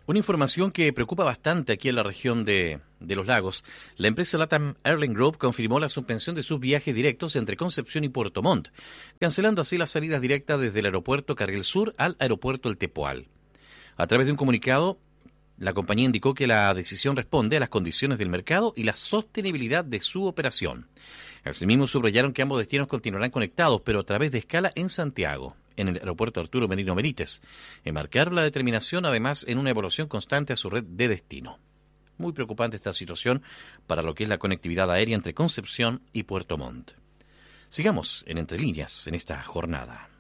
Una información que preocupa bastante aquí en la región de los lagos. La empresa LATAM Airlines Group confirmó la suspensión de sus viajes directos entre Concepción y Puerto Montt, cancelando así las salidas directas desde el aeropuerto Carril Sur al aeropuerto El Tepual. A través de un comunicado, la compañía indicó que la decisión responde a las condiciones del mercado y la sostenibilidad de su operación. Asimismo, subrayaron que ambos destinos continuarán conectados, pero a través de escala en Santiago, en el aeropuerto Arturo Merino Benítez. Enmarcaron la determinación, además, en una evaluación constante a su red de destino. Muy preocupante esta situación para lo que es la conectividad aérea entre Concepción y Puerto Montt. Sigamos en Entre Líneas en esta jornada.